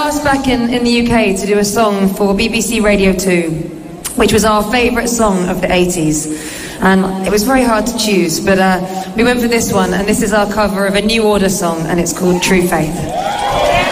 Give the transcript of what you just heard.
asked back in the UK to do a song for BBC Radio 2, which was our favourite song of the 80s. And it was very hard to choose, but we went for this one, and this is our cover of a New Order song, and it's called True Faith.